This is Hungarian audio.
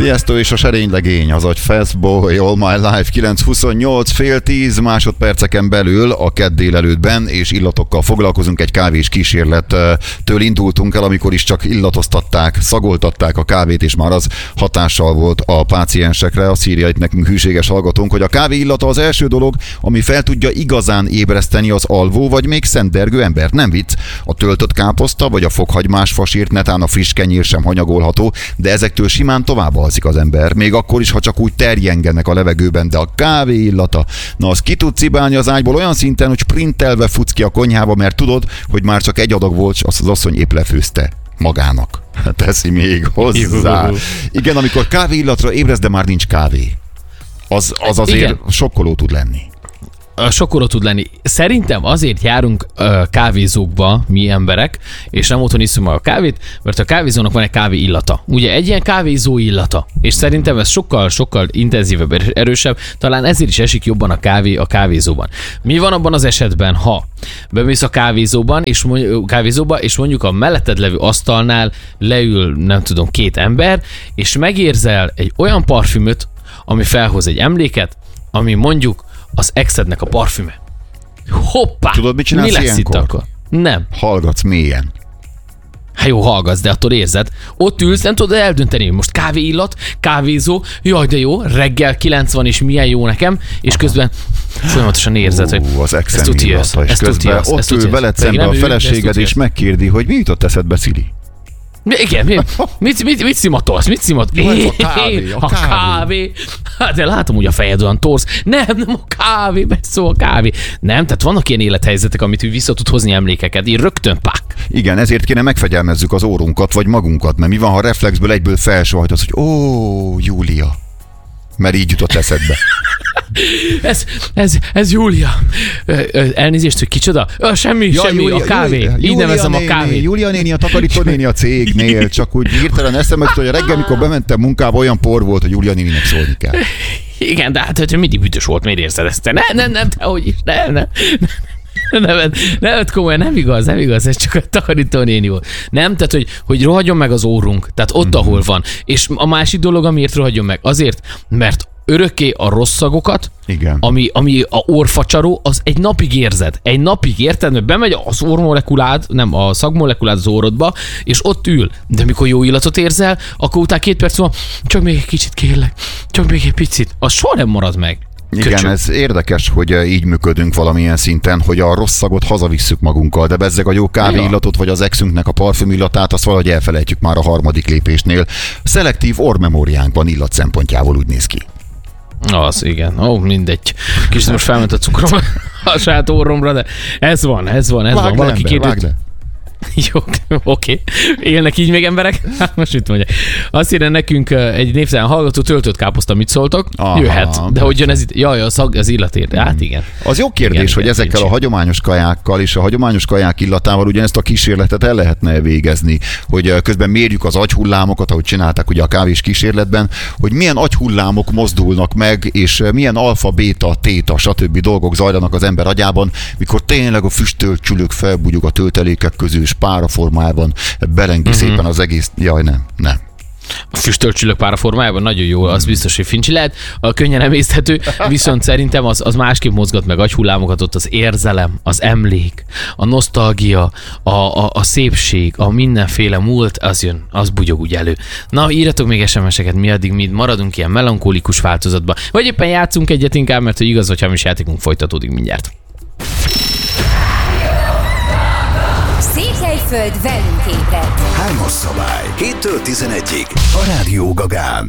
Tiesto és a serénylegény, az Fast Boy, All My Life, 9:28, fél 10 másodperceken belül a kedd délelőttben, és illatokkal foglalkozunk, egy kávés kísérlettől indultunk el, amikor is csak illatoztatták, szagoltatták a kávét, és már az hatással volt a páciensekre. Azt írja itt nekünk hűséges hallgatónk, hogy a kávé illata az első dolog, ami fel tudja igazán ébreszteni az alvó vagy még szendergő embert. Nem vicc, a töltött káposzta vagy a fokhagymás fasírt, netán a friss kenyér sem hanyagolható, de ezektől simán tovább alszik az ember, még akkor is, ha csak úgy terjengenek a levegőben, de a kávé illata, na az ki tud cibálni az ágyból olyan szinten, hogy sprintelve futsz ki a konyhába, mert tudod, hogy már csak egy adag volt, azt az asszony épp lefőzte magának. Teszi még hozzá. Igen, amikor kávé illatra ébredsz, de már nincs kávé. Az azért igen, sokkoló tud lenni. Sokkoló tud lenni. Szerintem azért járunk kávézókba mi emberek, és nem otthon iszunk meg a kávét, mert a kávézónak van egy kávé illata. Ugye egy ilyen kávézó illata. És szerintem ez sokkal intenzívebb, erősebb, talán ezért is esik jobban a kávé a kávézóban. Mi van abban az esetben, ha bemész a kávézóba, és mondjuk a melletted levő asztalnál leül, nem tudom, 2 ember, és megérzel egy olyan parfümöt, ami felhoz egy emléket, ami mondjuk az exednek a parfüme. Hoppá! Tudod, mit csinálsz mi lesz ilyenkor? Itt akkor? Nem. Hallgatsz mélyen. Hát jó, hallgatsz, de attól érzed. Ott ülsz, nem tudod eldönteni, hogy most kávéillat, kávézó, jaj, de jó, reggel 90 és milyen jó nekem, és közben folyamatosan érzed, hogy az exem illata, és közben ott ül veled szembe a feleséged, és megkérdi, hogy mi jutott eszedbe, Szili? Igen, mit szimatolsz? A kávé. Hát de látom, hogy a fejed olyan torz. Nem a kávé, szó a kávé. Nem, tehát vannak ilyen élethelyzetek, amit vissza tud hozni emlékeket. Így rögtön pák. Igen, ezért kéne megfegyelmezzük az órunkat, vagy magunkat, mert mi van, ha reflexből egyből felsóhajtasz, hogy Júlia. Mert így jutott eszedbe. Ez Júlia. Elnézést, hogy kicsoda? Semmi, a kávé. Így nevezem a kávé. Júlia néni, a takarító néni a cégnél, csak úgy hirtelen eszembe jutott, hogy a reggel, mikor bementem munkába, olyan por volt, hogy Júlia néninek szólni kell. Igen, de hát, hogy mindig büdös volt, miért érzed ezt? Nem, dehogy is, nem. Nem, komolyan, nem igaz, ez csak a takarító néni volt. Nem, tehát, hogy rohadjon meg az órunk, tehát ott, ahol van. És a másik dolog, amiért rohadjon meg, azért, mert örökké a rossz szagokat, igen, ami a orfacsaró, az egy napig érzed. Egy napig érted, mert bemegy az ormolekulád, nem, a szagmolekulád az órodba, és ott ül. De mikor jó illatot érzel, akkor utána 2 perc múlva, csak még egy kicsit kérlek, csak még egy picit. Az soha nem marad meg. Igen, ez érdekes, hogy így működünk valamilyen szinten, hogy a rossz szagot hazavisszük magunkkal, de bezzeg a jó kávéillatot, vagy az exünknek a parfümillatát, azt valahogy elfelejtjük már a 3. lépésnél. Szelektív orrmemóriánk van illat szempontjából, úgy néz ki. Az, igen. Mindegy. Kicsit most felment a cukrom a saját orromra, de ez van. Valaki kérdőt. Jó, oké. Élnek így még emberek? Hát most mit mondja. Azt írja nekünk egy névtelen hallgató, töltött káposzta, mit szóltok? Jöhet. De hogy jön ez itt? Jaj, a szag, az illatért. Hát igen. Az jó kérdés, hogy ezekkel a hagyományos kajákkal és a hagyományos kaják illatával ugyanezt a kísérletet el lehetne végezni, hogy közben mérjük az agyhullámokat, ahogy csinálták ugye a kávés kísérletben, hogy milyen agyhullámok mozdulnak meg, és milyen alfa, béta, téta, stb. Dolgok zajlanak az ember agyában, mikor tényleg a füstölcsülők felbugyog a töltelékek közül, és páraformájában belengi szépen az egész. Jaj, nem. A füstölcsülök páraformájában nagyon jó, az biztos, hogy fincsi lehet, könnyen emészthető, viszont szerintem az másképp mozgat meg agyhullámokat, ott az érzelem, az emlék, a nosztalgia, a szépség, a mindenféle múlt, az jön, az bugyog úgy elő. Na, írjatok még SMS-eket, mi addig mi maradunk ilyen melankolikus változatban, vagy éppen játszunk egyet inkább, mert hogy igaz, hogy hamis játékunk folytatódik mindjárt. Székelyföld velünk ébred. 3-as szabály. 7-től 11-ig. A Rádió Gagán.